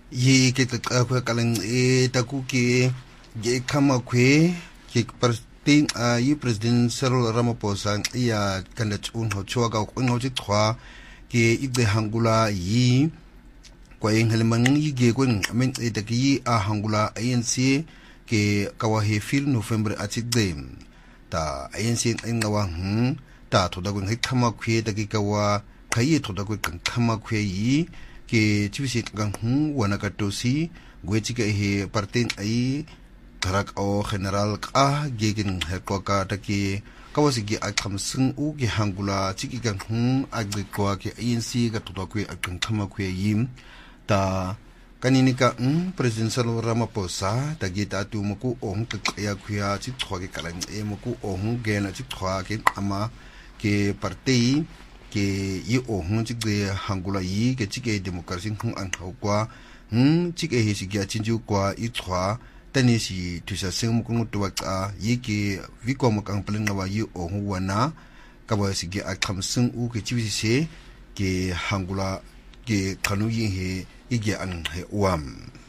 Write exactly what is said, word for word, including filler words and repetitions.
ye ke tla kwa kaleng e taku ke ge kama kwe ke parting a yi president Cyril Ramaphosa ya kandat un ho chwa ka ko ngo chi khwa ke igde hangula yi kwa yin helman yi ge kwen men e ta ki a hangula A N C ke kawa he fil November atigde ta A N C ngawa hm ta thoda kwen he kama kwe ta ki kawa kai thoda kwen kama kwe yi ke chibisit gang hu wana katosi gwechi ke he partin ai tarak o general ka gegen he kwaka taki kawasi gi akham sing u ge hangula chiki gang hu agri kwa ke A N C ga to kwe akang khama kwe yim ta kanini ka um president Cyril Ramaphosa ta gi ta tu muku ong ka ya khya chi thwa ke kalang e muku ong ge na chi thwa ke ama ke parti ke yi o hung chik de hangula yi ke chike democracy khung an thau kwa hm chike he sigya chinju kwa I thwa tani si thusa seng mu kung to ka yi ke vi ko mo kang plen wa yi o hu wana ka ba sigya akham seng u ke chibi se ke hangula ke khanu yi he ige an he wam